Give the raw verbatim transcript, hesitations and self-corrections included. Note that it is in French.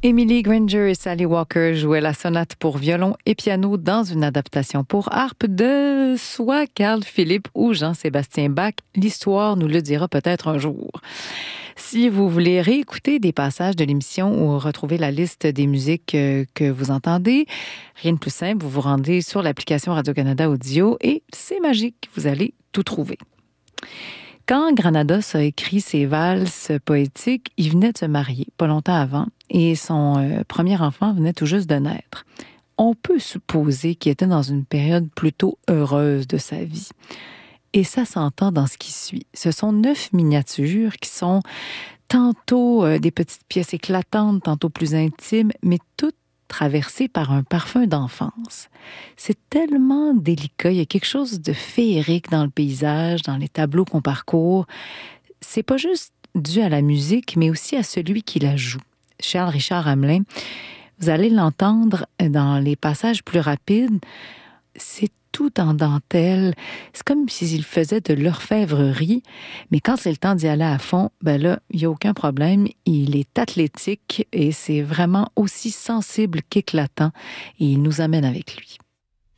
Emily Granger et Sally Walker jouaient la sonate pour violon et piano dans une adaptation pour harpe de soit Carl Philipp ou Jean-Sébastien Bach. L'histoire nous le dira peut-être un jour. Si vous voulez réécouter des passages de l'émission ou retrouver la liste des musiques que vous entendez, rien de plus simple, vous vous rendez sur l'application Radio-Canada Audio et c'est magique, vous allez tout trouver. Quand Granados a écrit ses valses poétiques, il venait de se marier, pas longtemps avant, et son euh, premier enfant venait tout juste de naître. On peut supposer qu'il était dans une période plutôt heureuse de sa vie. Et ça s'entend dans ce qui suit. Ce sont neuf miniatures qui sont tantôt euh, des petites pièces éclatantes, tantôt plus intimes, mais toutes traversées par un parfum d'enfance. C'est tellement délicat, il y a quelque chose de féerique dans le paysage, dans les tableaux qu'on parcourt. C'est pas juste dû à la musique, mais aussi à celui qui la joue. Charles Richard Hamelin, vous allez l'entendre dans les passages plus rapides, c'est tout en dentelle. C'est comme s'il faisait de l'orfèvrerie, mais quand c'est le temps d'y aller à fond, ben là, il n'y a aucun problème. Il est athlétique et c'est vraiment aussi sensible qu'éclatant et il nous amène avec lui.